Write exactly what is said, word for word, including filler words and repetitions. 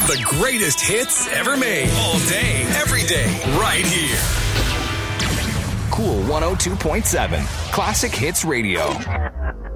Relive the greatest hits ever made. All day, every day, right here. Cool one oh two point seven. Classic Hits Radio.